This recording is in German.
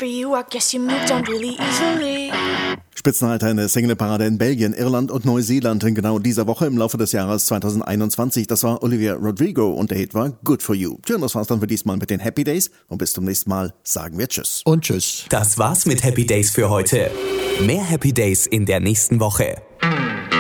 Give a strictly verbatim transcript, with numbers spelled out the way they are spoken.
you. I guess you moved on really easily. Spitzenreiter in der Singleparade in Belgien, Irland und Neuseeland in genau dieser Woche im Laufe des Jahres zwanzig einundzwanzig. Das war Olivia Rodrigo und der Hit war Good For You. Tja, das war's dann für diesmal mit den Happy Days und bis zum nächsten Mal sagen wir Tschüss. Und Tschüss. Das war's mit Happy Days für heute. Mehr Happy Days in der nächsten Woche.